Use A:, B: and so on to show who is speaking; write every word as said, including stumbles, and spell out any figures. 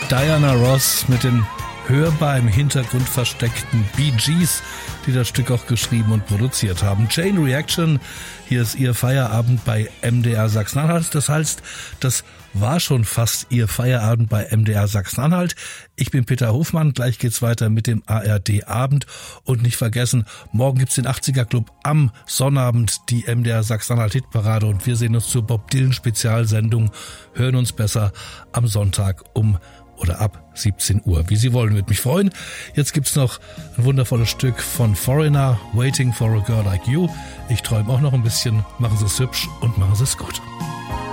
A: Diana Ross mit den hörbar im Hintergrund versteckten Bee Gees, die das Stück auch geschrieben und produziert haben. Chain Reaction, hier ist Ihr Feierabend bei M D R Sachsen-Anhalt. Das heißt, das war schon fast Ihr Feierabend bei M D R Sachsen-Anhalt. Ich bin Peter Hofmann, gleich geht's weiter mit dem A R D-Abend. Und nicht vergessen, morgen gibt's den achtziger Club, am Sonnabend die M D R Sachsen-Anhalt-Hitparade und wir sehen uns zur Bob Dylan-Spezialsendung, hören uns besser am Sonntag um oder ab siebzehn Uhr, wie Sie wollen, würde mich freuen. Jetzt gibt's noch ein wundervolles Stück von Foreigner, Waiting for a Girl Like You. Ich träume auch noch ein bisschen. Machen Sie es hübsch und machen Sie es gut.